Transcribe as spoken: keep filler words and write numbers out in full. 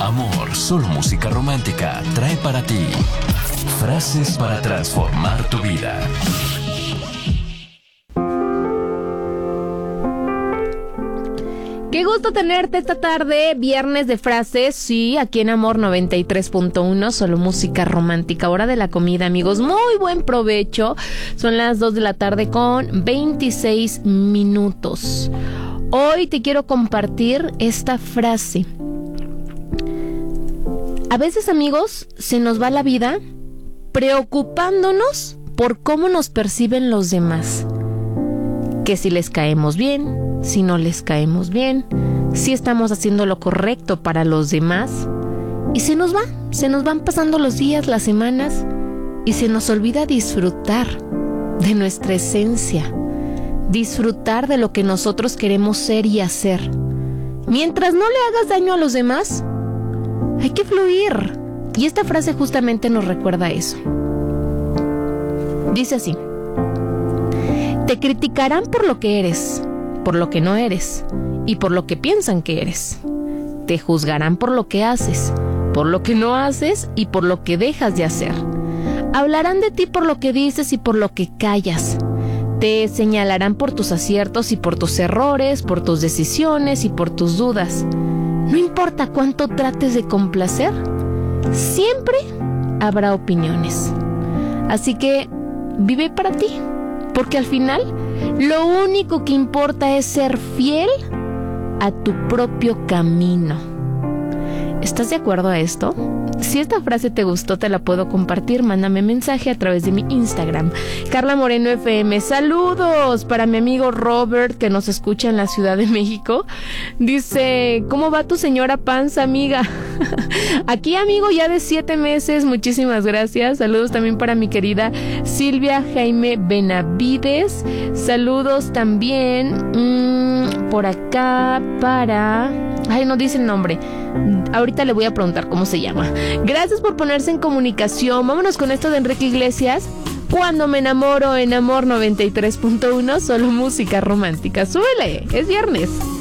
Amor, solo música romántica trae para ti frases para transformar tu vida. Qué gusto tenerte esta tarde, viernes de frases, sí, aquí en Amor noventa y tres punto uno, solo música romántica, hora de la comida, amigos, muy buen provecho, son las dos de la tarde con veintiséis minutos. Hoy te quiero compartir esta frase. A veces, amigos, se nos va la vida preocupándonos por cómo nos perciben los demás, que si les caemos bien, si no les caemos bien, si estamos haciendo lo correcto para los demás. Y se nos va, se nos van pasando los días, las semanas, y se nos olvida disfrutar de nuestra esencia, disfrutar de lo que nosotros queremos ser y hacer. Mientras no le hagas daño a los demás, hay que fluir. Y esta frase justamente nos recuerda eso. Dice así: te criticarán por lo que eres, por lo que no eres y por lo que piensan que eres. Te juzgarán por lo que haces, por lo que no haces y por lo que dejas de hacer. Hablarán de ti por lo que dices y por lo que callas. Te señalarán por tus aciertos y por tus errores, por tus decisiones y por tus dudas. No importa cuánto trates de complacer, siempre habrá opiniones. Así que vive para ti, porque al final lo único que importa es ser fiel a tu propio camino. ¿Estás de acuerdo a esto? Si esta frase te gustó, te la puedo compartir. Mándame mensaje a través de mi Instagram, Carla Moreno F M. Saludos para mi amigo Robert, que nos escucha en la Ciudad de México. Dice: ¿cómo va tu señora panza, amiga? Aquí, amigo, ya de siete meses. Muchísimas gracias. Saludos también para mi querida Silvia Jaime Benavides. Saludos también mmm, por acá para... Ay, no dice el nombre. Ahorita le voy a preguntar cómo se llama. Gracias por ponerse en comunicación. Vámonos con esto de Enrique Iglesias. Cuando me enamoro, en Amor noventa y tres punto uno, solo música romántica. Súbele, es viernes.